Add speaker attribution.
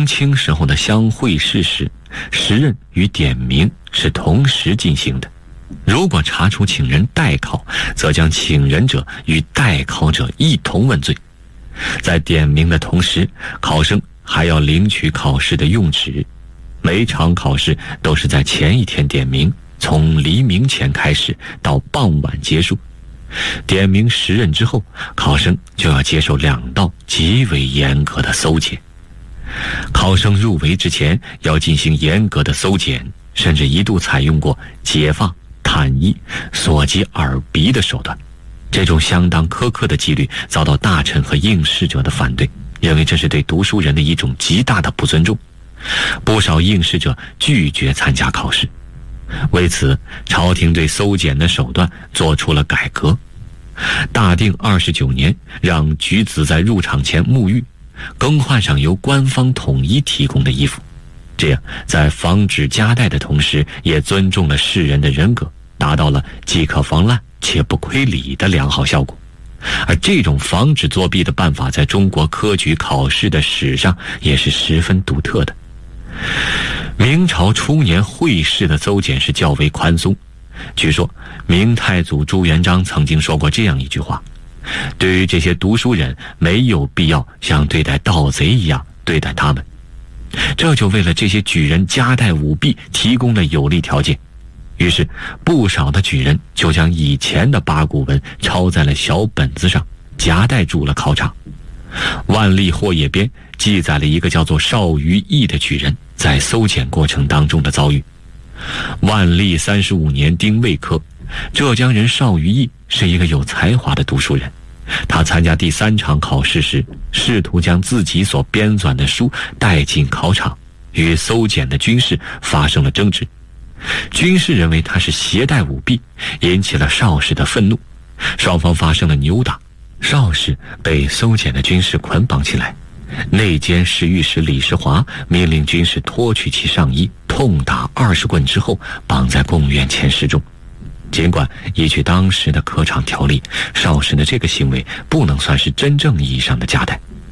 Speaker 1: 明清时候的乡会试时，时任与点名是同时进行的。如果查出请人代考，则将请人者与代考者一同问罪。在点名的同时，考生还要领取考试的用纸。每场考试都是在前一天点名，从黎明前开始到傍晚结束。点名时任之后，考生就要接受2道极为严格的搜检。考生入围之前要进行严格的搜检，甚至一度采用过解发、探衣、索及耳鼻的手段。这种相当苛刻的纪律遭到大臣和应试者的反对，认为这是对读书人的一种极大的不尊重。不少应试者拒绝参加考试。为此，朝廷对搜检的手段做出了改革。大定29年，让举子在入场前沐浴，更换上由官方统一提供的衣服，这样在防止夹带的同时，也尊重了士人的人格，达到了既可防烂且不亏礼的良好效果。而这种防止作弊的办法在中国科举考试的史上也是十分独特的。明朝初年会试的搜检是较为宽松。据说明太祖朱元璋曾经说过这样一句话：对于这些读书人，没有必要像对待盗贼一样对待他们。这就为了这些举人夹带舞弊提供了有利条件。于是不少的举人就将以前的八股文抄在了小本子上，夹带住了考场。万历霍业编记载了一个叫做邵于义的举人在搜检过程当中的遭遇。万历35年丁未科，浙江人邵于义是一个有才华的读书人。他参加第3场考试时，试图将自己所编纂的书带进考场，与搜检的军士发生了争执。军士认为他是携带舞弊，引起了邵氏的愤怒，双方发生了扭打。邵氏被搜检的军士捆绑起来，内监侍御史李世华命令军士脱去其上衣，痛打20棍之后绑在贡院前示众。尽管依据当时的科场条例，邵氏的这个行为不能算是真正意义上的夹带，